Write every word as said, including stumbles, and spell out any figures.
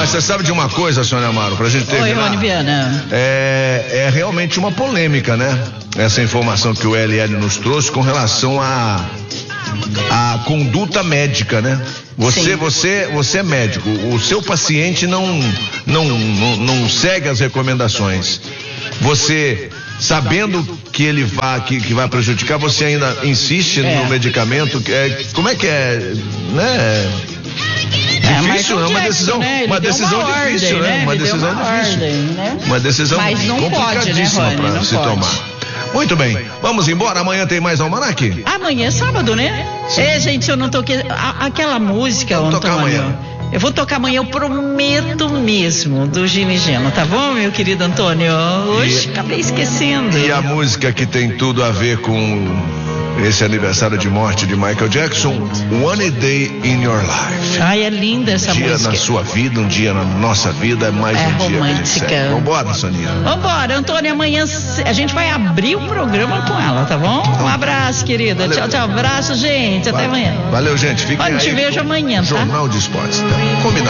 Mas você sabe de uma coisa, Sônia Amaro, pra gente terminar. Oi, Rony Viana. É, é realmente uma polêmica, né? Essa informação que o L L nos trouxe com relação a a conduta médica, né? Você, Sim. você, você é médico. O seu paciente não, não, não, não segue as recomendações. Você, sabendo que ele vai, que, que vai prejudicar, você ainda insiste é. no medicamento. É, como é que é, né? Difícil, é uma decisão, né? uma decisão uma difícil, ordem, né? Uma decisão uma difícil, ordem, né? Uma decisão Mas não complicadíssima pode, né, para se pode. tomar. Muito bem, vamos embora, amanhã tem mais Almanac? Amanhã é sábado, né? Sim. É, gente, eu não toquei, a, aquela música, Vamos Antônio, tocar amanhã. Eu vou tocar amanhã, eu prometo mesmo, do Gino e Geno, tá bom, meu querido Antônio? Hoje e, acabei esquecendo. E a música que tem tudo a ver com esse aniversário de morte de Michael Jackson, One Day in Your Life. Ai, é linda essa música. Um dia música. na sua vida, um dia na nossa vida, é mais é um dia. romântica. Vambora, Soninha. Vambora, Antônio, amanhã a gente vai abrir o programa com ela, tá bom? Um abraço, querida. Valeu. Tchau, tchau. Abraço, gente. Até Valeu. amanhã. Valeu, gente. Fiquem aí. Te vejo amanhã, tá? Jornal de Esportes. Tá? Combinado.